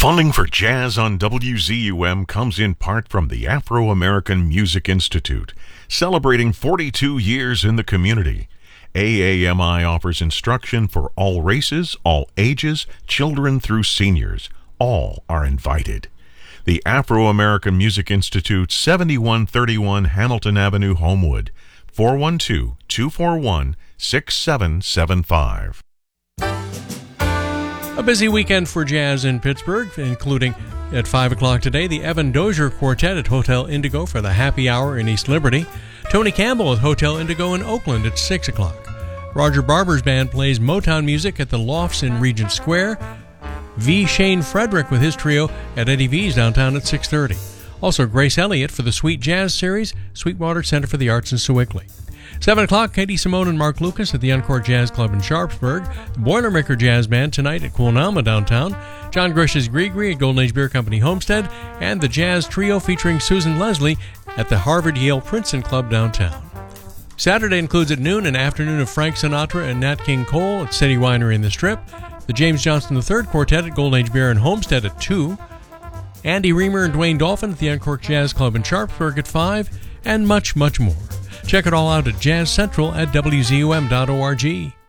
Funding for Jazz on WZUM comes in part from the Afro-American Music Institute, celebrating 42 years in the community. AAMI offers instruction for all races, all ages, children through seniors. All are invited. The Afro-American Music Institute, 7131 Hamilton Avenue, Homewood, 412-241-6775. A busy weekend for jazz in Pittsburgh, including at 5 o'clock today, the Evan Dozier Quartet at Hotel Indigo for the Happy Hour in East Liberty. Tony Campbell at Hotel Indigo in Oakland at 6 o'clock. Roger Barber's band plays Motown music at the Lofts in Regent Square. V. Shane Frederick with his trio at Eddie V's downtown at 6:30. Also Grace Elliott for the Sweet Jazz Series, Sweetwater Center for the Arts in Sewickley. 7 o'clock, Katie Simone and Mark Lucas at the Encore Jazz Club in Sharpsburg. The Boilermaker Jazz Band tonight at Quilnama downtown. John Grish's Grigri at Golden Age Beer Company Homestead. And the Jazz Trio featuring Susan Leslie at the Harvard-Yale Princeton Club downtown. Saturday includes at noon an afternoon of Frank Sinatra and Nat King Cole at City Winery in the Strip. The James Johnson III Quartet at Golden Age Beer and Homestead at 2. Andy Reamer and Dwayne Dolphin at the Uncorked Jazz Club in Sharpsburg at 5. And much, much more. Check it all out at Jazz Central at WZUM.org.